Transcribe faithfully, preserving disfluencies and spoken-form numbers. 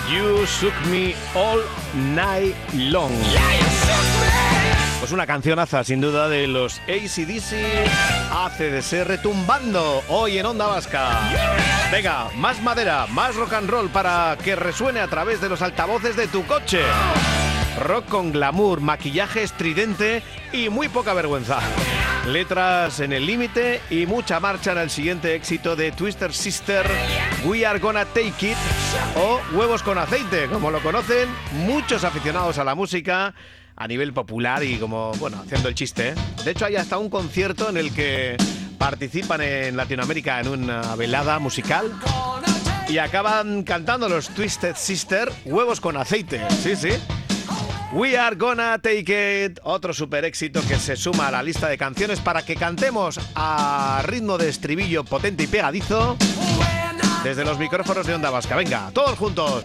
You Shook Me All Night Long. Pues una cancionaza, sin duda, de los A C D C, A C D C retumbando hoy en Onda Vasca. Venga, más madera, más rock and roll para que resuene a través de los altavoces de tu coche. Rock con glamour, maquillaje estridente y muy poca vergüenza. Letras en el límite y mucha marcha en el siguiente éxito de Twisted Sister, We Are Gonna Take It, o Huevos con Aceite, como lo conocen muchos aficionados a la música a nivel popular y como, bueno, haciendo el chiste, ¿eh? De hecho, hay hasta un concierto en el que participan en Latinoamérica en una velada musical y acaban cantando los Twisted Sister Huevos con Aceite. Sí, sí. We Are Gonna Take It, otro super éxito que se suma a la lista de canciones para que cantemos a ritmo de estribillo potente y pegadizo desde los micrófonos de Onda Vasca. Venga, todos juntos.